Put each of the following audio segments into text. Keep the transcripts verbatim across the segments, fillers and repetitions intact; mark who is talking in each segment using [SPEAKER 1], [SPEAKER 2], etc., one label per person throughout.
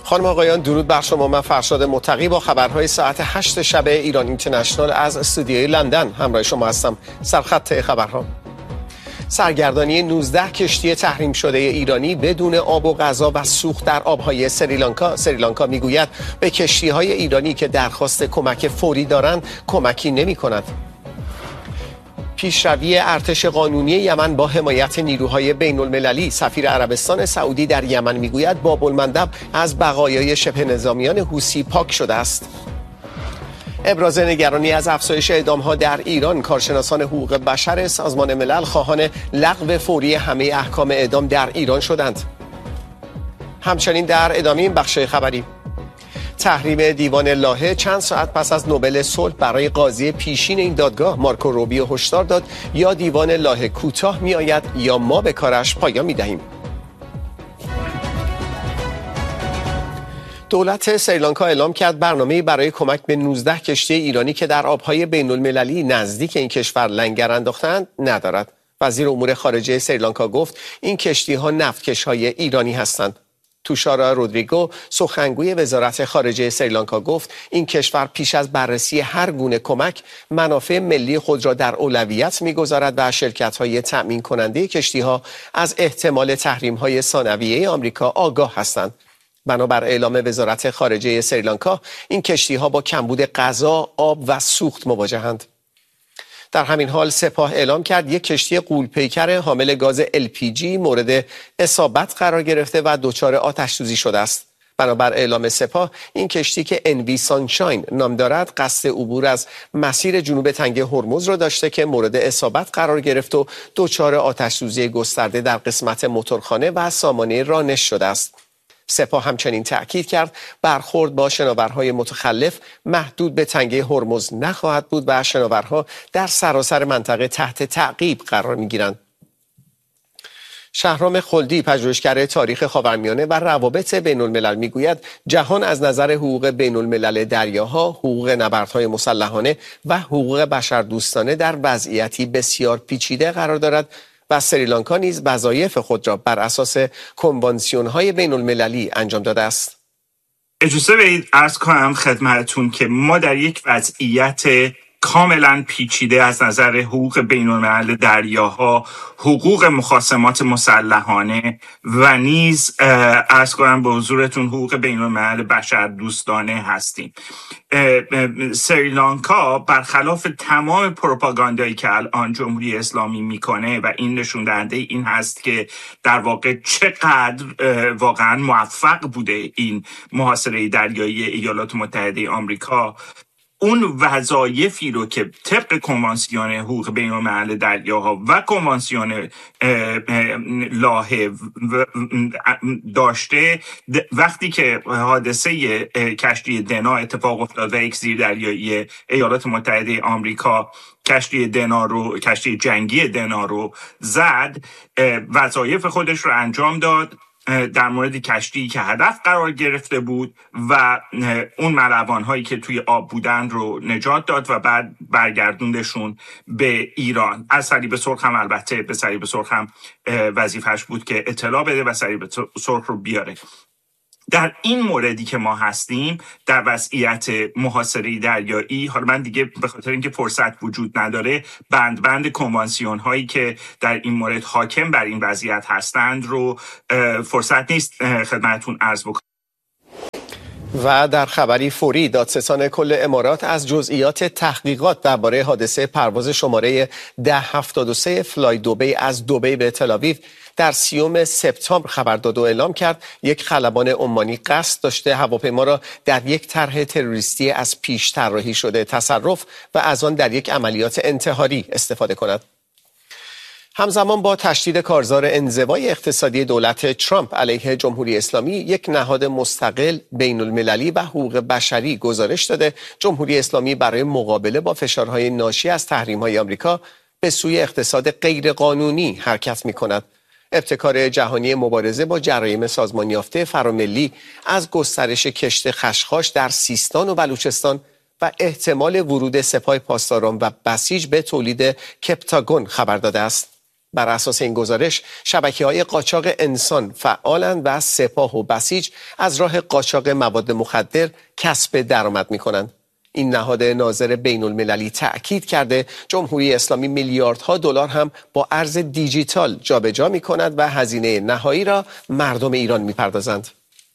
[SPEAKER 1] خانم آقایان درود بر شما. من فرشاد متقی با خبرهای ساعت هشت شب ایران اینترنشنال از استودیوی لندن همراه شما هستم. سرخط خبرها: سرگردانی نوزده کشتی تحریم شده ایرانی بدون آب و غذا و سوخت در آبهای سریلانکا. سریلانکا میگوید به کشتی‌های ایرانی که درخواست کمک فوری دارند کمکی نمی‌کند. پیشروی ارتش قانونی یمن با حمایت نیروهای بین المللی. سفیر عربستان سعودی در یمن میگوید باب المندب از بقایای شبه نظامیان حوثی پاک شده است. ابراز نگرانی از افزایش اعدام‌ها در ایران. کارشناسان حقوق بشر سازمان ملل خواهان لغو فوری همه احکام اعدام در ایران شدند. همچنین در ادامه این بخش خبری، تحریم دیوان لاهه چند ساعت پس از نوبل صلح برای قاضی پیشین این دادگاه. مارکو روبیو هشدار داد یا دیوان لاهه کوتاه می آید یا ما به کارش پایان می دهیم. دولت سریلانکا اعلام کرد برنامه‌ای برای کمک به نوزده کشتی ایرانی که در آبهای بین المللی نزدیک این کشور لنگر انداختند ندارد. وزیر امور خارجه سریلانکا گفت این کشتی‌ها نفتکش‌های ایرانی هستند. توشارا رودریگو سخنگوی وزارت خارجه سریلانکا گفت این کشور پیش از بررسی هر گونه کمک منافع ملی خود را در اولویت می‌گذارد و شرکت‌های تأمین کننده کشتی‌ها از احتمال تحریم‌های ثانویه آمریکا آگاه هستند. بنابر اعلام وزارت خارجه سریلانکا این کشتی‌ها با کمبود غذا، آب و سوخت مواجهند. در همین حال سپاه اعلام کرد یک کشتی غول‌پیکر حامل گاز ال پی جی مورد اصابت قرار گرفته و دچار آتش‌سوزی شده است. بنابر اعلام سپاه این کشتی که ان وی سانشاین نام دارد قصد عبور از مسیر جنوب تنگه هرمز را داشته که مورد اصابت قرار گرفت و دچار آتش‌سوزی گسترده در قسمت موتورخانه و سامانه رانش شده است. سپاه همچنین تأکید کرد برخورد با شناورهای متخلف محدود به تنگه هرمز نخواهد بود و شناورها در سراسر منطقه تحت تعقیب قرار می‌گیرند. شهرام خلدی پژوهشگر تاریخ خاورمیانه و روابط بین الملل میگوید جهان از نظر حقوق بین الملل دریاها، حقوق نبردهای مسلحانه و حقوق بشردوستانه در وضعیتی بسیار پیچیده قرار دارد و سریلانکا نیز وظایف خود را بر اساس کنوانسیون‌های بین المللی انجام داده است.
[SPEAKER 2] اجازه بدید عرض کنم خدمتتون که ما در یک وضعیت کاملا پیچیده از نظر حقوق بین الملل دریاها، حقوق مخاصمات مسلحانه و نیز عرض کنم به حضورتون حقوق بین الملل بشردوستانه هستیم. سریلانکا برخلاف تمام پروپاگاندایی که الان جمهوری اسلامی میکنه و این نشون دهنده این هست که در واقع چقدر واقعا موفق بوده این محاصره دریایی ایالات متحده آمریکا، اون وظایفی رو که طبق کنوانسیون حقوق بین الملل دریاها و کنوانسیون لاهه داشته، وقتی که حادثه کشتی دنا اتفاق افتاد و یک زیردریایی ایالات متحده آمریکا کشتی دنا رو کشتی جنگی دنا رو زد، وظایف خودش رو انجام داد در مورد کشتی که هدف قرار گرفته بود و اون ملوان هایی که توی آب بودن رو نجات داد و بعد برگردوندشون به ایران. از صلیب سرخ هم البته به صلیب سرخ هم وظیفه‌اش بود که اطلاع بده و صلیب سرخ رو بیاره. در این موردی که ما هستیم در وضعیت محاصره دریایی، حالا من دیگه به خاطر اینکه فرصت وجود نداره بند بند کنوانسیون هایی که در این مورد حاکم بر این وضعیت هستند رو فرصت نیست خدمتتون عرض بکنم.
[SPEAKER 1] و در خبری فوری، دادستان کل امارات از جزئیات تحقیقات درباره حادثه پرواز شماره ده هفتاد و سه فلای دبی از دبی به تل‌آویو در سیوم سپتامبر خبر داد و اعلام کرد یک خلبان عمانی قصد داشته هواپیما را در یک طرح تروریستی از پیش طراحی شده تصرف و از آن در یک عملیات انتحاری استفاده کند. همزمان با تشدید کارزار انزوای اقتصادی دولت ترامپ علیه جمهوری اسلامی، یک نهاد مستقل بین المللی و حقوق بشری گزارش داده جمهوری اسلامی برای مقابله با فشارهای ناشی از تحریم‌های آمریکا به سوی اقتصاد غیرقانونی حرکت می‌کند. ابتکار جهانی مبارزه با جرایم سازمان یافته فراملی از گسترش کشت خشخاش در سیستان و بلوچستان و احتمال ورود سپاه پاسداران و بسیج به تولید کپتاگون خبر داده است. بر اساس این گزارش شبکه‌های قاچاق انسان فعالند و سپاه و بسیج از راه قاچاق مواد مخدر کسب درآمد می‌کنند. این نهاد ناظر بین المللی تأکید کرده جمهوری اسلامی میلیاردها دلار هم با ارز دیجیتال جابجا می‌کند و هزینه نهایی را مردم ایران می‌پردازند.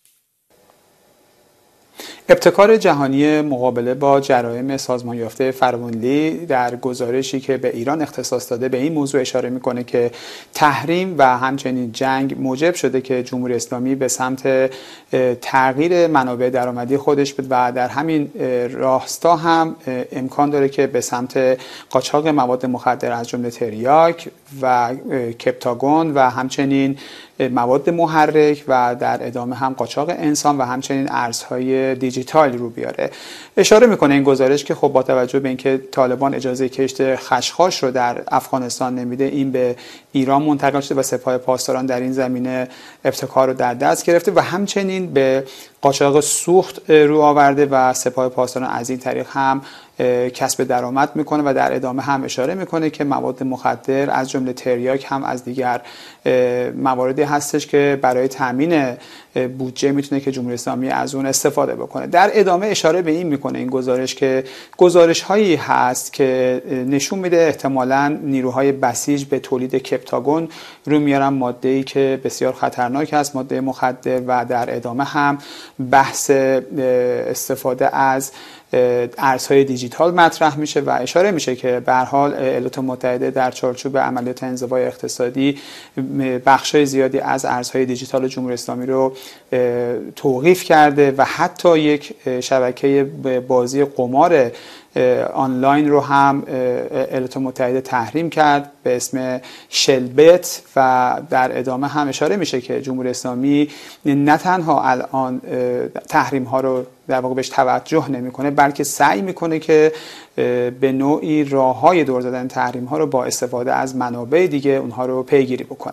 [SPEAKER 3] ابتکار جهانی مقابله با جرایم سازمان یافته فرمانلی در گزارشی که به ایران اختصاص داده به این موضوع اشاره میکنه که تحریم و همچنین جنگ موجب شده که جمهوری اسلامی به سمت تغییر منابع درآمدی خودش بده و در همین راستا هم امکان داره که به سمت قاچاق مواد مخدر از جمله تریاک و کپتاگون و همچنین مواد محرک و در ادامه هم قاچاق انسان و همچنین ارزهای دیجیتال رو بیاره. اشاره میکنه این گزارش که خب با توجه به اینکه طالبان اجازه کشت خشخاش رو در افغانستان نمیده، این به ایران منتقل شده و سپاه پاسداران در این زمینه ابتکار رو در دست گرفته و همچنین به قاچاق سوخت رو آورده و سپاه پاسداران از این طریق هم کسب درآمد میکنه و در ادامه هم اشاره میکنه که مواد مخدر از جمله تریاک هم از دیگر مواردی هستش که برای تامین بودجه میتونه که جمهوری اسلامی از اون استفاده بکنه. در ادامه اشاره به این میکنه این گزارش که گزارش هایی هست که نشون میده احتمالاً نیروهای بسیج به تولید کپتاگون رو میارن، ماده‌ای که بسیار خطرناک است، ماده مخدر، و در ادامه هم بحث استفاده از ارزهای دیجیتال مطرح میشه و اشاره میشه که به هر حال ایالات متحده در چارچوب عملیات انزوای اقتصادی بخشای زیادی از ارزهای دیجیتال جمهوری اسلامی رو توقیف کرده و حتی یک شبکه بازی قمار آنلاین رو هم ایالات متحده تحریم کرد به اسم شلبت و در ادامه هم اشاره میشه که جمهوری اسلامی نه تنها الان تحریم ها رو در واقع بهش توجه نمیکنه، بلکه سعی میکنه که به نوعی راههای دور زدن تحریم ها رو با استفاده از منابع دیگه اونها رو پیگیری بکنه.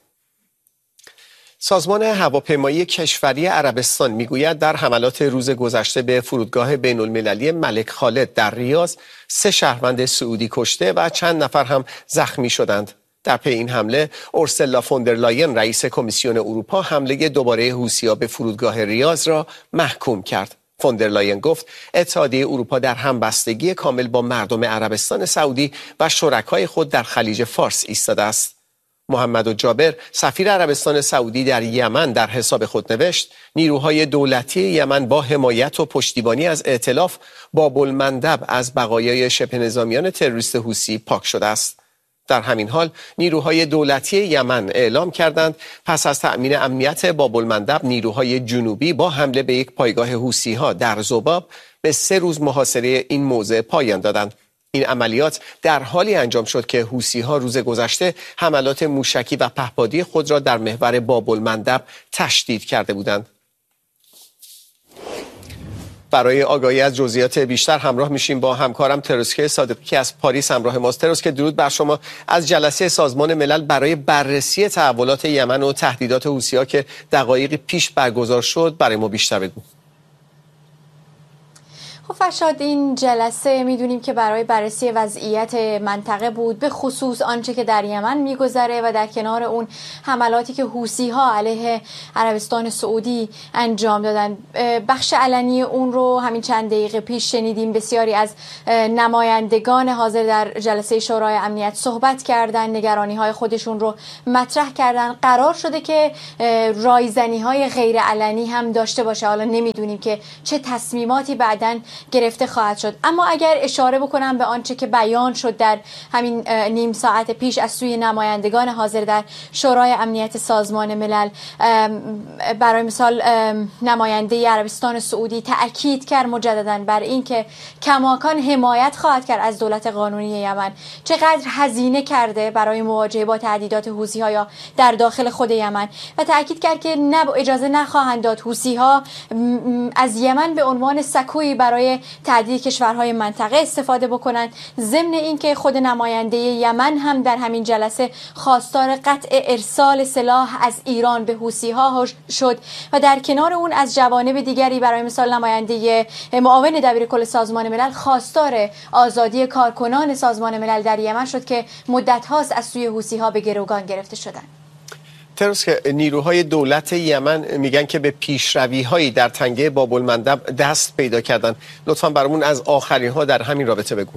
[SPEAKER 1] سازمان هواپیمایی کشوری عربستان میگوید در حملات روز گذشته به فرودگاه بین المللی ملک خالد در ریاض سه شهروند سعودی کشته و چند نفر هم زخمی شدند. در پی این حمله اورسلا فوندرلاین رئیس کمیسیون اروپا حمله دوباره حوثی‌ها به فرودگاه ریاض را محکوم کرد. فوندرلاین گفت اتحادیه اروپا در همبستگی کامل با مردم عربستان سعودی و شرکای خود در خلیج فارس ایستاده است. محمد جابر سفیر عربستان سعودی در یمن در حساب خود نوشت نیروهای دولتی یمن با حمایت و پشتیبانی از ائتلاف باب المندب از بقایای شبه نظامیان تروریست حوثی پاک شده است. در همین حال نیروهای دولتی یمن اعلام کردند پس از تأمین امنیت باب المندب نیروهای جنوبی با حمله به یک پایگاه حوثی‌ها در ذباب به سه روز محاصره این موضع پایان دادند. این عملیات در حالی انجام شد که حوثی‌ها روز گذشته حملات موشکی و پهپادی خود را در محور باب المندب تشدید کرده بودند. برای آگاهی از جزئیات بیشتر همراه میشیم با همکارم تروسکه صادقی که از پاریس همراه ماست. تروسکه درود بر شما. از جلسه سازمان ملل برای بررسی تحولات یمن و تهدیدات حوثی‌ها که دقایقی پیش برگزار شد برای ما بیشتر بگو.
[SPEAKER 4] خب فرشاد، این جلسه میدونیم که برای بررسی وضعیت منطقه بود، به خصوص آنچه که در یمن میگذره و در کنار اون حملاتی که حوثی‌ها علیه عربستان سعودی انجام دادن. بخش علنی اون رو همین چند دقیقه پیش شنیدیم. بسیاری از نمایندگان حاضر در جلسه شورای امنیت صحبت کردن، نگرانی‌های خودشون رو مطرح کردن. قرار شده که رایزنی‌های غیر علنی هم داشته باشه. حالا نمیدونیم که چه تصمیماتی بعداً گرفته خواهد شد، اما اگر اشاره بکنم به آنچه که بیان شد در همین نیم ساعت پیش از سوی نمایندگان حاضر در شورای امنیت سازمان ملل، برای مثال نماینده عربستان سعودی تأکید کرد مجددا بر این که کماکان حمایت خواهد کرد از دولت قانونی یمن، چقدر هزینه کرده برای مواجهه با تهدیدات حوثی‌ها یا در داخل خود یمن، و تأکید کرد که نه اجازه نخواهند داد حوثی‌ها از یمن به عنوان سکویی برای برای تهدید کشورهای منطقه استفاده بکنند. ضمن اینکه خود نماینده یمن هم در همین جلسه خواستار قطع ارسال سلاح از ایران به حوثی‌ها شد و در کنار اون از جوانب دیگری برای مثال نماینده معاون دبیرکل سازمان ملل خواستار آزادی کارکنان سازمان ملل در یمن شد که مدت هاست از سوی حوثی‌ها به گروگان گرفته شدند.
[SPEAKER 1] تروس که نیروهای دولت یمن میگن که به پیشروی‌هایی در تنگه باب المندب دست پیدا کردن. لطفاً برامون از آخرین ها در همین رابطه بگو.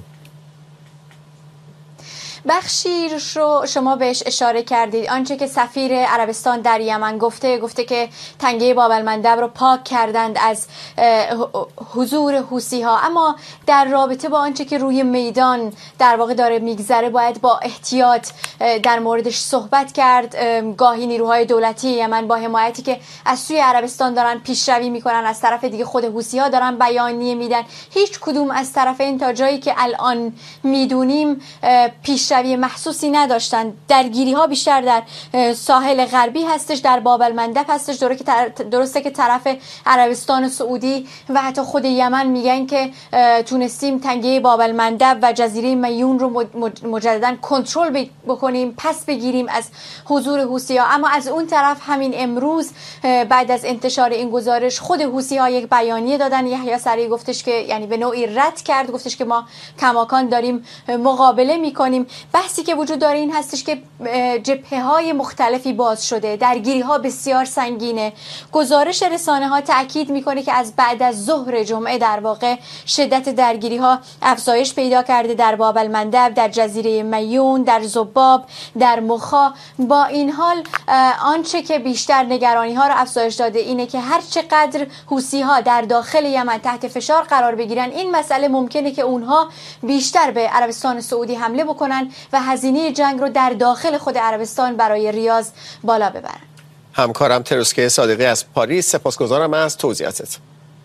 [SPEAKER 4] بخشی رو شما بهش اشاره کردید. آنچه که سفیر عربستان در یمن گفته گفته که تنگه باب المندب رو پاک کردند از حضور حوثی‌ها، اما در رابطه با آنچه که روی میدان در واقع داره میگذره باید با احتیاط در موردش صحبت کرد. گاهی نیروهای دولتی یمن با حمایتی که از سوی عربستان دارن پیشروی میکنن، از طرف دیگه خود حوثی‌ها دارن بیانیه میدن. هیچ کدوم از طرفین تا جایی که الان میدونیم پیش پیشروی محسوسی نداشتن. درگیری ها بیشتر در ساحل غربی هستش، در باب المندب هستش. درسته که طرف عربستان سعودی و حتی خود یمن میگن که تونستیم تنگه باب المندب و جزیره میون رو مجددا کنترل بکنیم، پس بگیریم از حضور حوثی‌ها. اما از اون طرف همین امروز بعد از انتشار این گزارش خود حوثی‌ها یک بیانیه دادن. یحیی سریع گفتش که یعنی به نوعی رد کرد، گفتش که ما کماکان داریم مقابله میکنیم. بحثی که وجود داره این هستش که جبهه‌های مختلفی باز شده، درگیری‌ها بسیار سنگینه. گزارش رسانه‌ها تأکید میکنه که از بعد از ظهر جمعه در واقع شدت درگیری‌ها افزایش پیدا کرده در باب المندب، در جزیره میون، در زباب، در مخا. با این حال آنچه که بیشتر نگرانی‌ها را افزایش داده اینه که هر چقدر حوثی‌ها در داخل یمن تحت فشار قرار بگیرن، این مسئله ممکنه که اونها بیشتر به عربستان سعودی حمله بکنن و هزینه جنگ رو در داخل خود عربستان برای ریاض بالا ببرن.
[SPEAKER 1] همکارم تروسکه صادقی از پاریس، سپاسگزارم از توضیحاتت.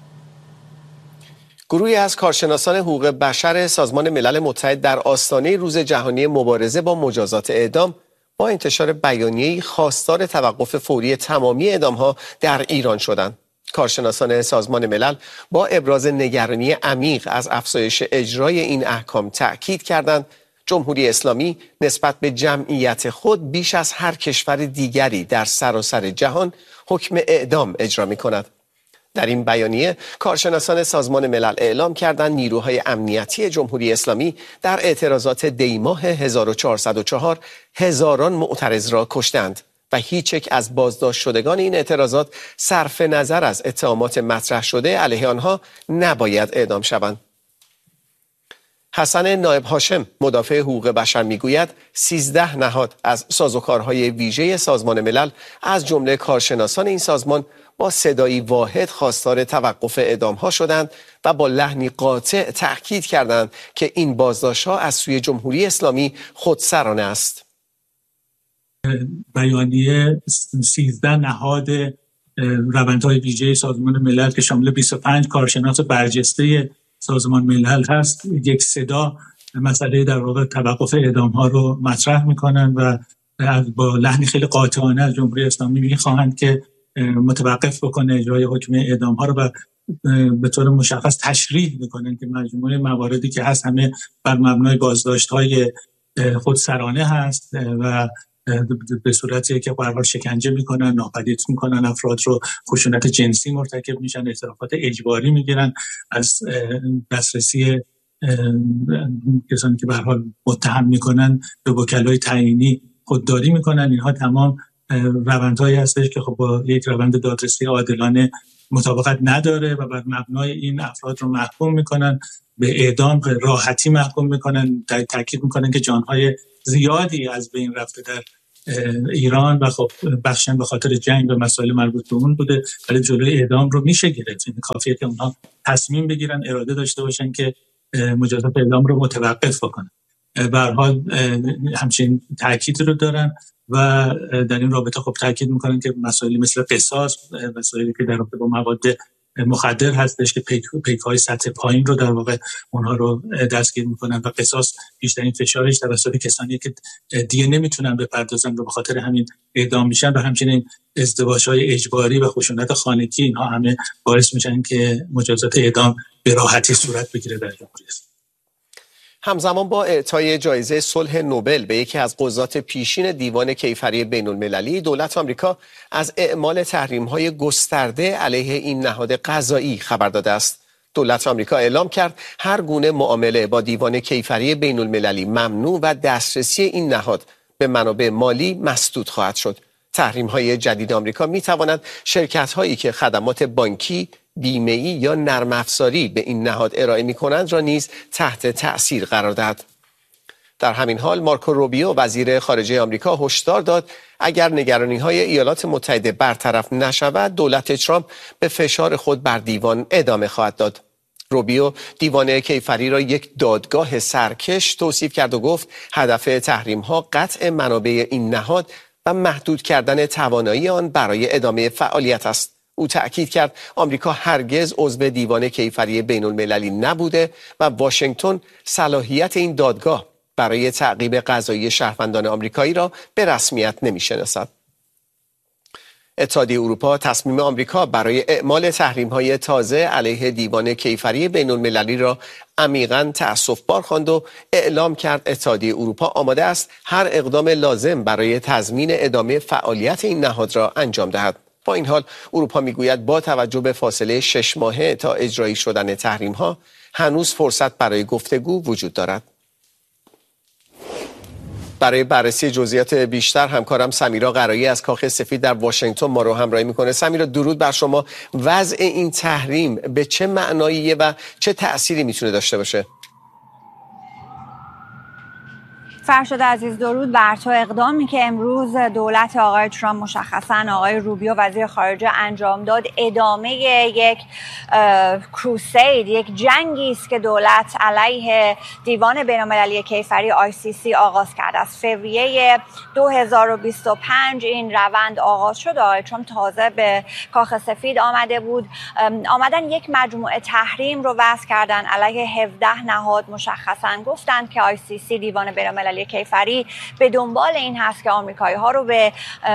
[SPEAKER 1] گروهی از کارشناسان حقوق بشر سازمان ملل متحد در آستانه روز جهانی مبارزه با مجازات اعدام با انتشار بیانیه‌ای خواستار توقف فوری تمامی اعدام‌ها در ایران شدند. کارشناسان سازمان ملل با ابراز نگرانی عمیق از افزایش اجرای این احکام تأکید کردند جمهوری اسلامی نسبت به جمعیت خود بیش از هر کشور دیگری در سراسر جهان حکم اعدام اجرا می‌کند. در این بیانیه کارشناسان سازمان ملل اعلام کردند نیروهای امنیتی جمهوری اسلامی در اعتراضات دیماه هزار و چهارصد و چهار هزاران معترض را کشتند و هیچ یک از بازداشت شدگان این اعتراضات صرف نظر از اتهامات مطرح شده علیه آنها نباید اعدام شوند. حسن نایب هاشم مدافع حقوق بشر میگوید سیزده نهاد از سازوکارهای ویژه سازمان ملل از جمله کارشناسان این سازمان با صدایی واحد خواستار توقف اعدام‌ها شدند و با لحنی قاطع تأکید کردند که این بازداشت‌ها از سوی جمهوری اسلامی خودسرانه است.
[SPEAKER 5] بیانیه سیزده نهاد روندهای ویژه سازمان ملل که شامل بیست و پنج کارشناس برجسته سازمان ملل هست، یک صدا مسئله در واقع توقف اعدام ها رو مطرح میکنن و با لحنی خیلی قاطعانه از جمهوری اسلامی میخواهند که متوقف بکنه اجرای حکم اعدام ها رو و به طور مشخص تشریح میکنن که مجموعه مواردی که هست همه بر مبنای بازداشت های خودسرانه هست و به صورتی که به هر حال شکنجه میکنن، ناپدید میکنن افراد رو، خشونت جنسی مرتکب میشن، اعترافات اجباری میگیرن، از دسترسی کسانی که به هر حال متهم میکنن به وکلای تعیینی خودداری میکنن. اینها تمام روندهایی هستش که خب با یک روند دادرسی عادلانه مطابقت نداره و بر مبنای این افراد رو محکوم میکنن به اعدام، راحتی محکوم میکنن. تاکید میکنن که جانهای زیادی از بین رفته در ایران و خب بخشن به خاطر جنگ و مسائل مربوط به اون بوده، ولی جلوی اعدام رو میشه گرفت. یعنی کافیه که اونها تصمیم بگیرن، اراده داشته باشن که مجازات اعدام رو متوقف بکنن. به هر حال همچین تاکید رو دارن و در این رابطه خب تاکید میکنن که مسائلی مثل قصاص، مسائلی که در رابطه با مواد مخدر هستش که پیک پیک‌های سطح پایین رو در واقع اونها رو دستگیر میکنن و قصاص بیشترین فشارش توسط کسانی که دیگه نمیتونن بپردازن و به خاطر همین اعدام میشن و همچنین ازدواج‌های اجباری و خشونت خانگی، اینها همه باعث میشن که مجازات اعدام به راحتی صورت بگیره در جمهوری اسلامی.
[SPEAKER 1] همزمان با اعطای جایزه صلح نوبل به یکی از قضات پیشین دیوان کیفری بین المللی، دولت آمریکا از اعمال تحریم‌های گسترده علیه این نهاد قضایی خبر داده است. دولت آمریکا اعلام کرد هر گونه معامله با دیوان کیفری بین المللی ممنوع و دسترسی این نهاد به منابع مالی مسدود خواهد شد. تحریم‌های جدید آمریکا می‌تواند شرکت‌هایی که خدمات بانکی، بیمه‌ای یا نرم افزاری به این نهاد ارائه می‌کنند را نیز تحت تأثیر قرار دهد. در همین حال مارکو روبیو وزیر خارجه آمریکا هشدار داد اگر نگرانی‌های ایالات متحده برطرف نشود، دولت ترامپ به فشار خود بر دیوان ادامه خواهد داد. روبیو دیوان کیفری را یک دادگاه سرکش توصیف کرد و گفت هدف تحریم‌ها قطع منابع این نهاد و محدود کردن توانایی آن برای ادامه فعالیت است. او تأکید کرد آمریکا هرگز عضو دیوان کیفری بین المللی نبوده و واشنگتن صلاحیت این دادگاه برای تعقیب قضایی شهروندان آمریکایی را به رسمیت نمی‌شناسد. اتحادیه اروپا تصمیم آمریکا برای اعمال تحریم‌های تازه علیه دیوان کیفری بین المللی را عمیقاً تأسف‌بار خواند و اعلام کرد اتحادیه اروپا آماده است هر اقدام لازم برای تضمین ادامه فعالیت این نهاد را انجام دهد. با این حال اروپا میگوید با توجه به فاصله شش ماهه تا اجرایی شدن تحریم‌ها هنوز فرصت برای گفتگو وجود دارد. برای بررسی جزئیات بیشتر همکارم سمیرا قرایی از کاخ سفید در واشنگتن ما رو همراهی میکنه. سمیرا درود بر شما. وضع این تحریم به چه معناییه و چه تأثیری میتونه داشته باشه؟
[SPEAKER 6] فرشاد عزیز درود بر تو. اقدامی که امروز دولت آقای ترامپ مشخصاً آقای روبیو وزیر خارجه انجام داد ادامه یک کروسید، یک جنگی است که دولت علیه دیوان بین‌المللی کیفری آی سی سی آغاز کرده. از فوریه دو هزار و بیست و پنج این روند آغاز شد. آقای ترامپ تازه به کاخ سفید آمده بود، آمدن یک مجموعه تحریم رو وضع کردن علیه هفده نهاد. مشخصاً گفتن که آی سی سی دیوان بین‌المللی کیفری به دنبال این هست که آمریکایی ها رو به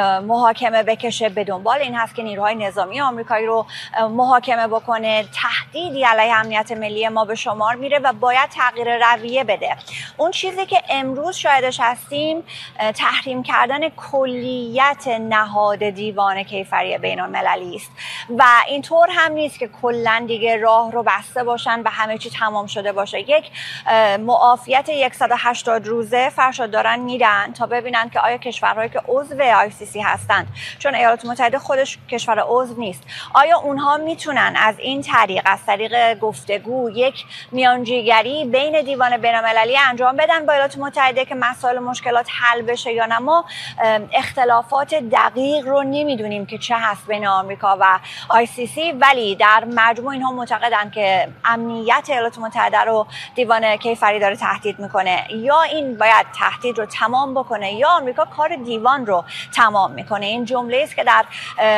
[SPEAKER 6] محاکمه بکشه، به دنبال این هست که نیروهای نظامی آمریکایی رو محاکمه بکنه. تهدیدی علیه امنیت ملی ما به شمار میره و باید تغییر رویه بده. اون چیزی که امروز شاهدش هستیم تحریم کردن کلیت نهاد دیوان کیفری بین المللی است و اینطور هم نیست که کلا دیگه راه رو بسته باشن و همه چی تمام شده باشه. یک معافیت صد و هشتاد روزه فرشاد دارن میدن تا ببینن که آیا کشورهایی که عضو آی سی سی هستند، چون ایالات متحده خودش کشور عضو نیست، آیا اونها میتونن از این طریق، از طریق گفتگو، یک میانجیگری بین دیوان بین‌المللی انجام بدن با ایالات متحده که مسائل مشکلات حل بشه یا نه. ما اختلافات دقیق رو نمیدونیم که چه هست بین آمریکا و آی سی سی، ولی در مجموع اینها معتقدن که امنیت ایالات متحده رو دیوان کیفری داره تهدید میکنه. یا این باید تهدید رو تمام بکنه یا آمریکا کار دیوان رو تمام میکنه. این جمله است که در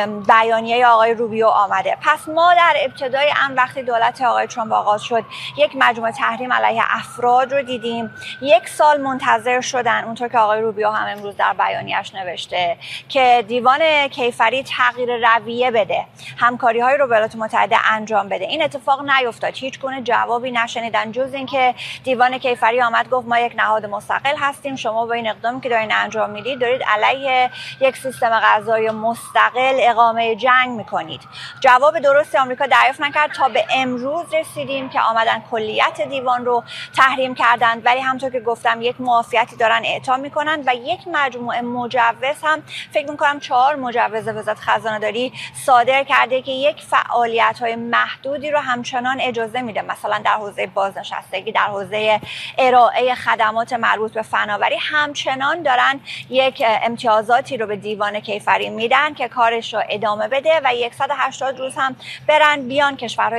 [SPEAKER 6] بیانیه آقای روبیو آمده. پس ما در ابتدای امر وقتی دولت آقای ترامپ آغاز شد یک مجموعه تحریم علیه افراد رو دیدیم. یک سال منتظر شدن، اونطور که آقای روبیو هم امروز در بیانیه‌اش نوشته، که دیوان کیفری تغییر رویه بده، همکاری های رو با ایالات متحده انجام بده. این اتفاق نیفتاد. هیچ گونه جوابی نشنیدن جز اینکه دیوان کیفری آمد گفت ما یک نهاد مستقل هستیم، شما با این اقدامی که دارین انجام میدید دارید علیه یک سیستم قضایی مستقل اقامه جنگ میکنید. جواب درستی آمریکا دریافت نکرد تا به امروز رسیدیم که آمدن کلیت دیوان رو تحریم کردن، ولی همونطور که گفتم یک معافیتی دارن اعطا میکنن و یک مجموعه مجوز هم، فکر میکنم چهار مجوز وزارت خزانه داری صادر کرده که یک فعالیت های محدودی رو همچنان اجازه میده، مثلا در حوزه بازنشستگی، در حوزه ارائه خدمات مربوط به فناوری همچنان دارن یک امتیازاتی رو به دیوان کیفری میدن که کارش رو ادامه بده و صد و هشتاد روز هم برن بیان کشورهای